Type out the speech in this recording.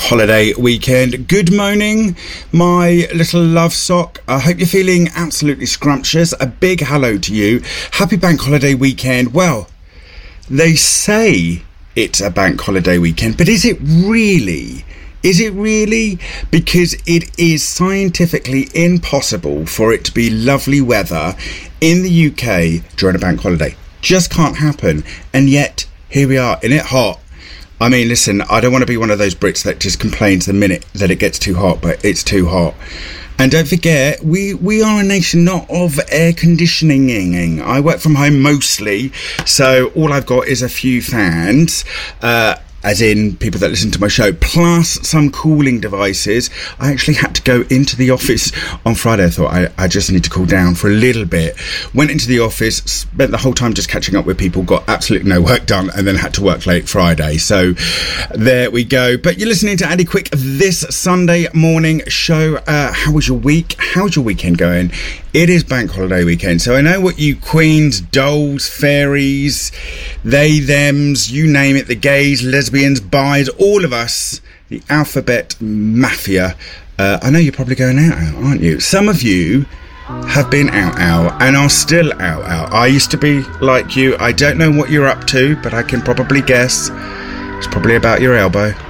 holiday weekend. Good morning, my little love sock. I hope you're feeling absolutely scrumptious. A big hello to you. Happy bank holiday weekend. Well, they say it's a bank holiday weekend, but is it really? Is it really? Because it is scientifically impossible for it to be lovely weather in the UK during a bank holiday. Just can't happen. And yet, here we are, in it hot. I mean, listen, I don't want to be one of those Brits that just complains the minute that it gets too hot, but it's too hot. And don't forget, we are a nation not of air conditioning. I work from home mostly, so all I've got is a few fans, as in people that listen to my show, plus some cooling devices. I actually had to go into the office on Friday. I thought I just need to cool down for a little bit. Went into the office, spent the whole time just catching up with people, got absolutely no work done, and then had to work late Friday. So there we go. But you're listening to Andy Quick this Sunday morning show. How was your week? How's your weekend going? It is bank holiday weekend, so I know what you queens, dolls, fairies, they, thems, you name it, the gays, lesbians, bis, all of us, the alphabet mafia. I know you're probably going out, aren't you? Some of you have been out and are still out. I used to be like you. I don't know what you're up to, but I can probably guess. It's probably about your elbow.